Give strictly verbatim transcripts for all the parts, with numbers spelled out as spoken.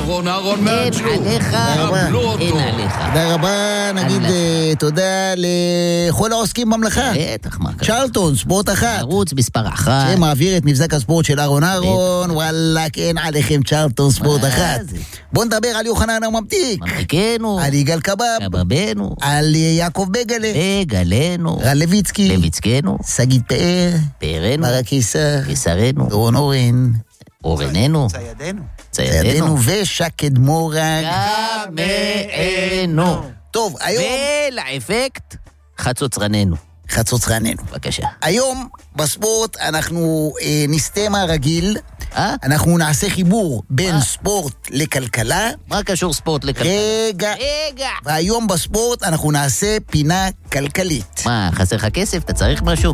אהרון, אהרון מהג'ו. אין עליך, אין עליך. תודה רבה, נגיד תודה לכל העוסקים במלאכה. בטח, מה קרה? צ'רלטון, ספורט אחת. ערוץ מספר אחת. שמעביר את מבזק הספורט של אהרון אהרון, וואלה, כן עליכם צ'רלטון, ספורט אחת. בוא נדבר על יוחנן הממתיק. ממתיקנו. על יגאל קבב. קבבנו. על יעקב בגלה. בגלנו. רן לויצקי. לויצקנו. שגית פאר. פארנו. ברק קיסר. קיסרנו. דורון אורן. אורננו. ציידנו. ציידנו. ושקד מורג. קמאנו. טוב, היום... ולאפקט, חצוצרננו. חצוצרננו. בבקשה. היום בספורט אנחנו אה, נסתה מהרגיל, אה? אנחנו נעשה חיבור בין אה? ספורט לכלכלה. מה קשור ספורט לכלכלה? רגע. רגע. והיום בספורט אנחנו נעשה פינה כלכלית. מה, חסר לך כסף? אתה צריך משהו?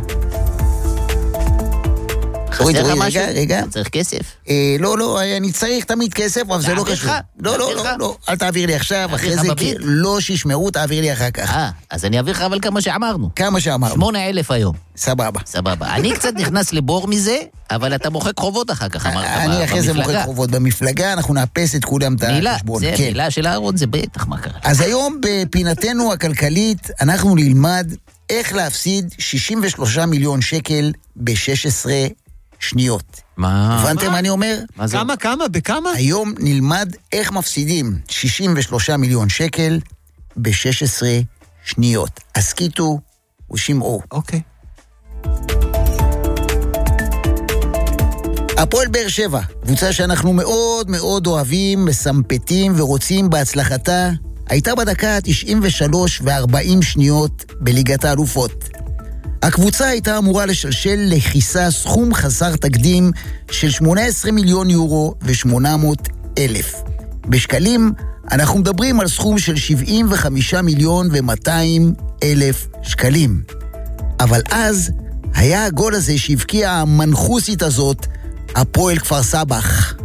אוי, חסר לך אוי, משהו? רגע, רגע. אתה צריך כסף? אה, לא, לא, אני צריך תמיד כסף, אבל זה לא קשור. לא, לא, לא, לא, אל תעביר לי עכשיו, אחרי זה, כי לא שישמעו, תעביר לי אחר כך. אה, אז אני אעביר לך אבל כמה שאמרנו. כמה שאמרנו. שמונה אלף היום. סבבה. סבבה. אני קצת נכנס לבור מזה, אבל אתה מוחק חובות אחר כך, אמרת במפלגה. אני אחרי זה מוחק חובות במפלגה, אנחנו נאפס את כולם את החשבון. מילה, זה מילה של אהרון, זה בטח מה קרה. אז היום בפינתנו הכלכלית, אנחנו נלמד איך להפסיד שישים ושלושה מיליון שקל ב-שש עשרה שניות. מה? הבנתם מה אני אומר? כמה, כמה, בכמה? היום נלמד איך מפסידים שישים ושלושה מיליון שקל ב-שש עשרה שניות. הסקיטו ושמעו. אוקיי. הפועל באר שבע, קבוצה שאנחנו מאוד מאוד אוהבים, מסמפטים ורוצים בהצלחתה, הייתה בדקה תשעים ושלוש וארבעים שניות בליגת האלופות. הקבוצה הייתה אמורה לשלשל לכיסה סכום חסר תקדים של שמונה עשרה מיליון יורו ו-שמונה מאות אלף. בשקלים אנחנו מדברים על סכום של שבעים וחמישה מיליון ו-מאתיים אלף שקלים. אבל אז היה הגול הזה שהבקיע המנחוסית הזאת, הפועל כפר סבח.